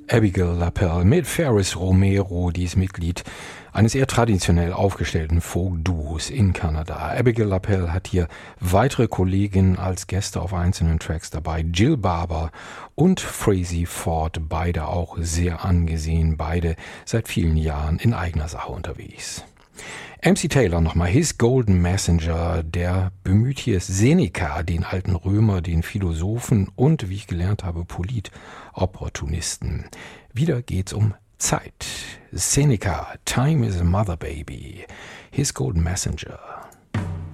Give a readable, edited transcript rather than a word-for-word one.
Abigail LaPelle mit Ferris Romero, die ist Mitglied eines eher traditionell aufgestellten Folk-Duos in Kanada. Abigail LaPelle hat hier weitere Kolleginnen als Gäste auf einzelnen Tracks dabei. Jill Barber und Frazey Ford, beide auch sehr angesehen, beide seit vielen Jahren in eigener Sache unterwegs. MC Taylor nochmal, His Golden Messenger, der bemüht hier Seneca, den alten Römer, den Philosophen und, wie ich gelernt habe, Polit-Opportunisten. Wieder geht's um Zeit. Seneca, Time is a Mother Baby, His Golden Messenger.